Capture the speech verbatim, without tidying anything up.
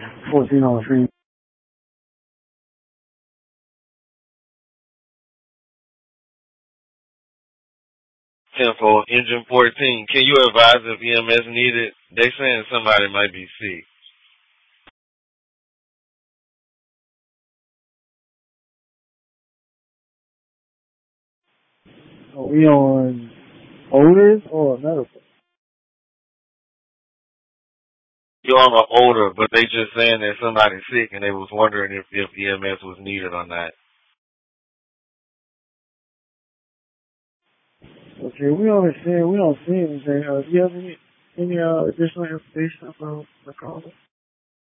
fourteen on the street. ten for engine fourteen. Can you advise if E M S needed? They saying somebody might be sick. Are we on Otis or medical? You're on the older, but they just saying that somebody's sick and they was wondering if, if E M S was needed or not. Okay, we don't see we don't see anything. Uh, do you have any any uh, additional information about the caller?